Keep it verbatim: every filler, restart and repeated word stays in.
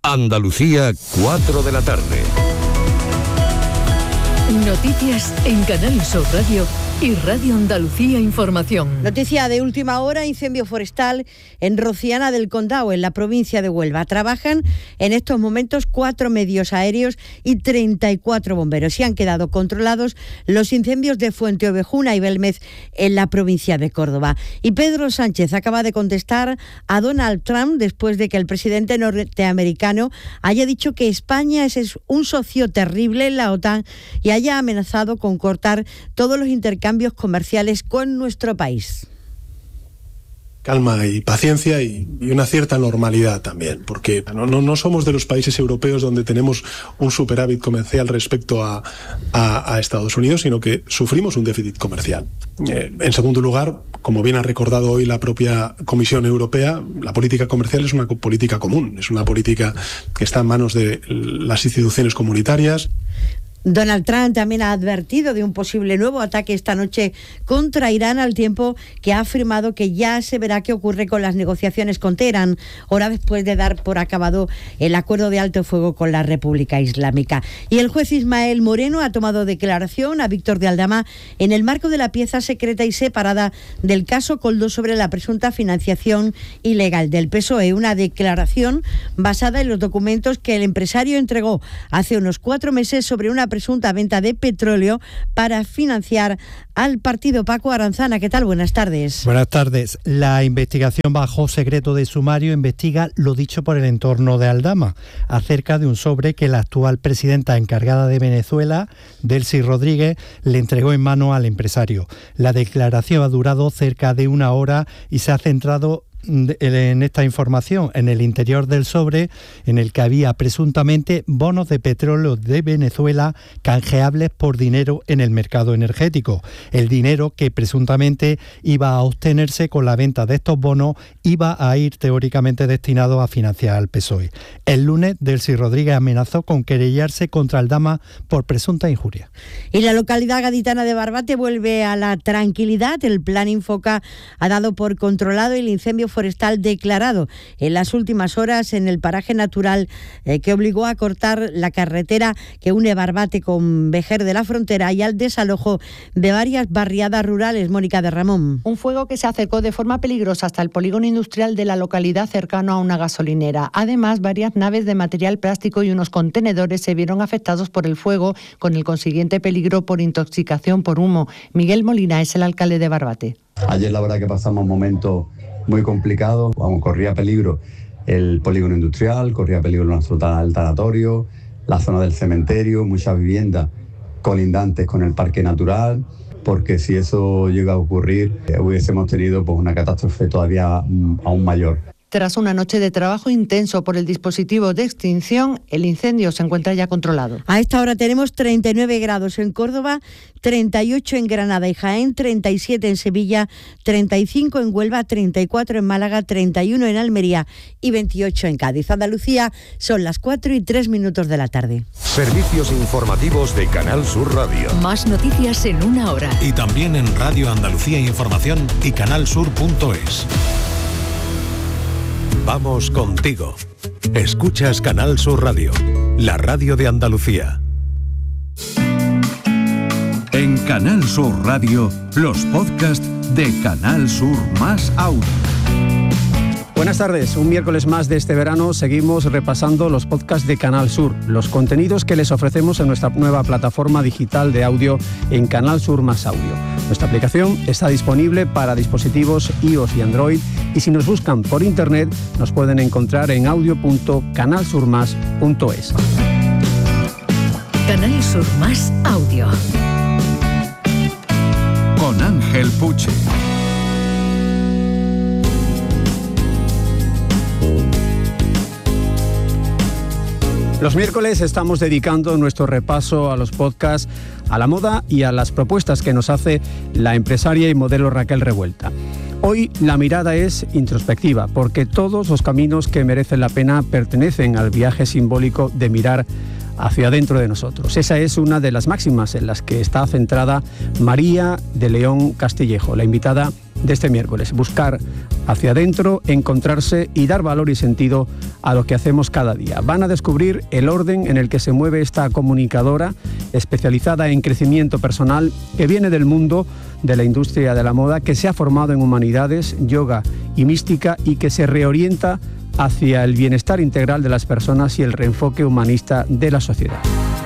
Andalucía, cuatro de la tarde. Noticias en Canal Sur Radio y Radio Andalucía Información. Noticia de última hora: incendio forestal en Rociana del Condado, en la provincia de Huelva. Trabajan en estos momentos cuatro medios aéreos y treinta y cuatro bomberos. Y han quedado controlados los incendios de Fuente Ovejuna y Belmez en la provincia de Córdoba. Y Pedro Sánchez acaba de contestar a Donald Trump después de que el presidente norteamericano haya dicho que España es un socio terrible en la OTAN y haya amenazado con cortar todos los intercambios cambios comerciales con nuestro país. Calma y paciencia y, y una cierta normalidad también, porque no, no, no somos de los países europeos donde tenemos un superávit comercial respecto a, a, a Estados Unidos, sino que sufrimos un déficit comercial. Eh, en segundo lugar, como bien ha recordado hoy la propia Comisión Europea, la política comercial es una política común, es una política que está en manos de las instituciones comunitarias. Donald Trump también ha advertido de un posible nuevo ataque esta noche contra Irán, al tiempo que ha afirmado que ya se verá qué ocurre con las negociaciones con Teherán, hora después de dar por acabado el acuerdo de alto fuego con la República Islámica. Y el juez Ismael Moreno ha tomado declaración a Víctor de Aldama en el marco de la pieza secreta y separada del caso Koldo sobre la presunta financiación ilegal del P S O E. Una declaración basada en los documentos que el empresario entregó hace unos cuatro meses sobre una presunta venta de petróleo para financiar al partido. Paco Aranzana, ¿qué tal? Buenas tardes. Buenas tardes. La investigación bajo secreto de sumario investiga lo dicho por el entorno de Aldama acerca de un sobre que la actual presidenta encargada de Venezuela, Delcy Rodríguez, le entregó en mano al empresario. La declaración ha durado cerca de una hora y se ha centrado en esta información, en el interior del sobre, en el que había presuntamente bonos de petróleo de Venezuela canjeables por dinero en el mercado energético. El dinero que presuntamente iba a obtenerse con la venta de estos bonos iba a ir teóricamente destinado a financiar al P S O E. El lunes, Delcy Rodríguez amenazó con querellarse contra Aldama por presunta injuria. Y la localidad gaditana de Barbate vuelve a la tranquilidad. El plan Infoca ha dado por controlado el incendio forestal declarado en las últimas horas en el paraje natural eh, que obligó a cortar la carretera que une Barbate con Vejer de la Frontera y al desalojo de varias barriadas rurales. Mónica de Ramón. Un fuego que se acercó de forma peligrosa hasta el polígono industrial de la localidad cercano a una gasolinera. Además, varias naves de material plástico y unos contenedores se vieron afectados por el fuego, con el consiguiente peligro por intoxicación por humo. Miguel Molina es el alcalde de Barbate. Ayer la verdad que pasamos un momento muy complicado, vamos, corría peligro el polígono industrial, corría peligro nuestro tanatorio, la zona del cementerio, muchas viviendas colindantes con el parque natural, porque si eso llega a ocurrir, eh, hubiésemos tenido pues, una catástrofe todavía mm, aún mayor. Tras una noche de trabajo intenso por el dispositivo de extinción, el incendio se encuentra ya controlado. A esta hora tenemos treinta y nueve grados en Córdoba, treinta y ocho en Granada y Jaén, treinta y siete en Sevilla, treinta y cinco en Huelva, treinta y cuatro en Málaga, treinta y uno en Almería y veintiocho en Cádiz. Andalucía, son las cuatro y tres minutos de la tarde. Servicios informativos de Canal Sur Radio. Más noticias en una hora. Y también en Radio Andalucía Información y canal sur punto es. Vamos contigo. Escuchas Canal Sur Radio, la radio de Andalucía. En Canal Sur Radio, los podcasts de Canal Sur más Audio. Buenas tardes, un miércoles más de este verano seguimos repasando los podcasts de Canal Sur, los contenidos que les ofrecemos en nuestra nueva plataforma digital de audio en Canal Sur más Audio. Nuestra aplicación está disponible para dispositivos iOS y Android y si nos buscan por internet nos pueden encontrar en audio punto canal sur más punto es. Canal Sur más Audio. Con Ángel Puche. Los miércoles estamos dedicando nuestro repaso a los podcasts, a la moda y a las propuestas que nos hace la empresaria y modelo Raquel Revuelta. Hoy la mirada es introspectiva, porque todos los caminos que merecen la pena pertenecen al viaje simbólico de mirar hacia dentro de nosotros. Esa es una de las máximas en las que está centrada María de León Castillejo, la invitada de este miércoles. Buscar hacia adentro, encontrarse y dar valor y sentido a lo que hacemos cada día. Van a descubrir el orden en el que se mueve esta comunicadora especializada en crecimiento personal que viene del mundo de la industria de la moda, que se ha formado en humanidades, yoga y mística y que se reorienta hacia el bienestar integral de las personas y el reenfoque humanista de la sociedad.